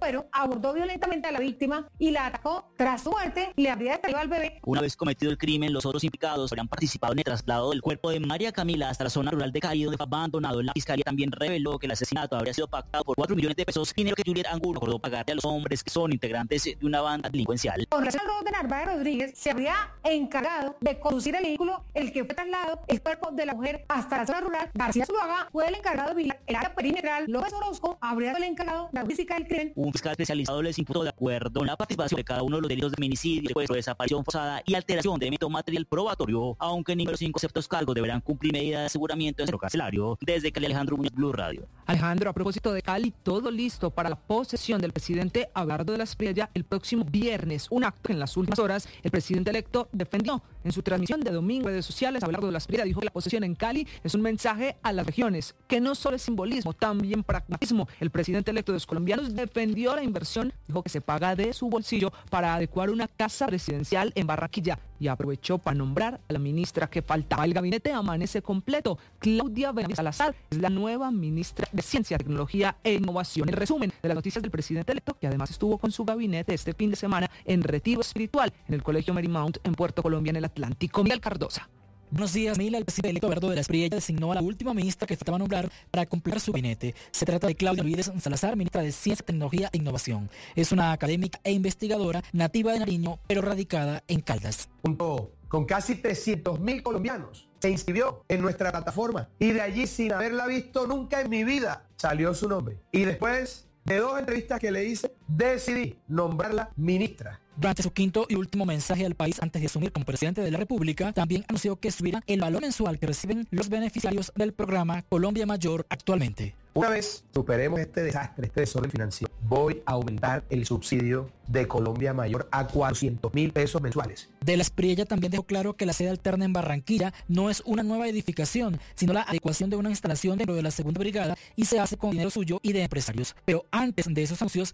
Agüero abordó violentamente a la víctima y la atacó. Tras su muerte, le habría detenido al bebé. Una vez cometido el crimen, los otros implicados habrían participado en el traslado del cuerpo de María Camila hasta la zona rural de Cali, donde fue abandonado. La fiscalía también reveló que el asesinato habría sido pactado por 4 millones de pesos, dinero que Juliet Angulo acordó pagarle a los hombres que son integrantes de una banda delincuencial. Con relación al robo de Narváez Rodríguez, se habría encargado de conducir el vehículo, el que fue trasladado el cuerpo de la mujer hasta la zona rural. García Zuluaga fue el encargado de vigilar el área perimetral. López Orozco habría sido el encargado de la física del crimen. Un fiscal especializado les imputó, de acuerdo con la participación de cada uno de los delitos de feminicidio, secuestro, desaparición forzada y alteración de método material probatorio, aunque ninguno de los 5 aceptos cargos deberán cumplir medidas de aseguramiento en centro carcelario. Desde Cali, Alejandro Muñoz, Blue Radio. Alejandro, a propósito de Cali, todo listo para la posesión del presidente Abelardo de la Espriella el próximo viernes, un acto que en las últimas horas el presidente electo defendió. En su transmisión de domingo en redes sociales, Abelardo de la Espriella dijo que la posesión en Cali es un mensaje a las regiones, que no solo es simbolismo, también pragmatismo. El presidente electo de los colombianos defendió la inversión, dijo que se paga de su bolsillo para adecuar una casa presidencial en Barranquilla y aprovechó para nombrar a la ministra que faltaba. El gabinete amanece completo. Claudia Benavides Salazar es la nueva ministra de Ciencia, Tecnología e Innovación. El resumen de las noticias del presidente electo, que además estuvo con su gabinete este fin de semana en retiro espiritual en el Colegio Marymount en Puerto Colombia, en el Atlántico. Miguel Cardosa. Buenos días, Mila. El presidente electo Abelardo de la Espriella designó a la última ministra que faltaba nombrar para completar su gabinete. Se trata de Claudia Benavides Salazar, ministra de Ciencia, Tecnología e Innovación. Es una académica e investigadora nativa de Nariño, pero radicada en Caldas. Junto con casi 300.000 colombianos, se inscribió en nuestra plataforma y de allí, sin haberla visto nunca en mi vida, salió su nombre. Y después de 2 entrevistas que le hice, decidí nombrarla ministra. Durante su quinto y último mensaje al país antes de asumir como presidente de la República, también anunció que subirá el valor mensual que reciben los beneficiarios del programa Colombia Mayor actualmente. Una vez superemos este desastre, este desorden financiero, voy a aumentar el subsidio de Colombia Mayor a 400.000 pesos mensuales. De la Espriella también dejó claro que la sede alterna en Barranquilla no es una nueva edificación, sino la adecuación de una instalación dentro de la segunda brigada y se hace con dinero suyo y de empresarios. Pero antes de esos anuncios,